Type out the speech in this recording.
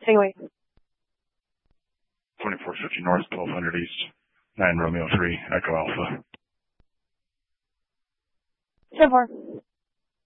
Anyway. 2450 North, 1200 East, 9 Romeo 3, Echo Alpha. 10-4.